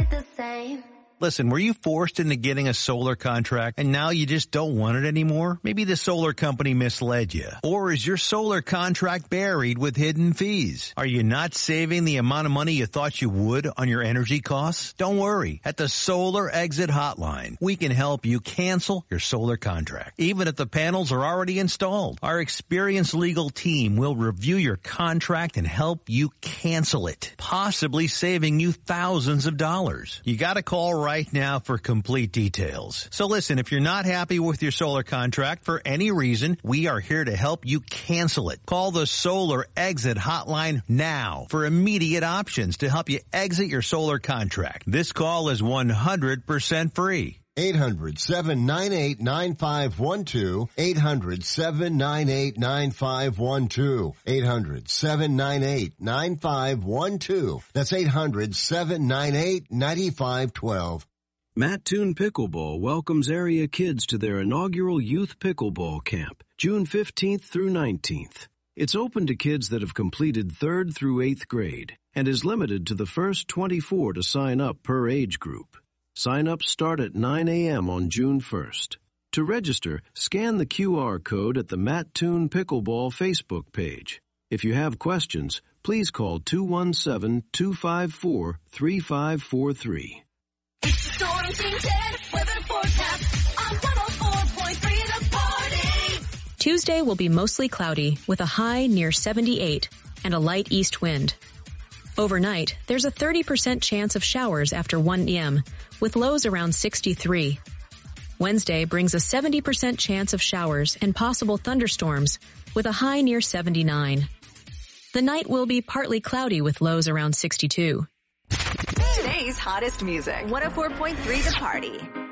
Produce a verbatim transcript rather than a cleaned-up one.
it the same. Listen, were you forced into getting a solar contract and now you just don't want it anymore? Maybe the solar company misled you. Or is your solar contract buried with hidden fees? Are you not saving the amount of money you thought you would on your energy costs? Don't worry. At the Solar Exit Hotline, we can help you cancel your solar contract, even if the panels are already installed. Our experienced legal team will review your contract and help you cancel it, possibly saving you thousands of dollars. You gotta call right now for complete details. So listen, if you're not happy with your solar contract for any reason, we are here to help you cancel it. Call the Solar Exit Hotline now for immediate options to help you exit your solar contract. This call is one hundred percent free. eight hundred, seven nine eight, nine five one two. eight hundred, seven nine eight, nine five one two. eight hundred, seven nine eight, nine five one two. That's eight hundred, seven nine eight, nine five one two. Mattoon Pickleball welcomes area kids to their inaugural Youth Pickleball Camp, June fifteenth through nineteenth. It's open to kids that have completed third through eighth grade and is limited to the first twenty-four to sign up per age group. Sign-ups start at nine a.m. on June first. To register, scan the Q R code at the Mattoon Pickleball Facebook page. If you have questions, please call two one seven, two five four, three five four three. It's the Storm Team ten weather forecast on one oh four point three The Party. Tuesday will be mostly cloudy with a high near seventy-eight and a light east wind. Overnight, there's a thirty percent chance of showers after one p.m., with lows around sixty-three. Wednesday brings a seventy percent chance of showers and possible thunderstorms, with a high near seventy-nine. The night will be partly cloudy with lows around sixty-two. Today's hottest music. one oh four point three The Party.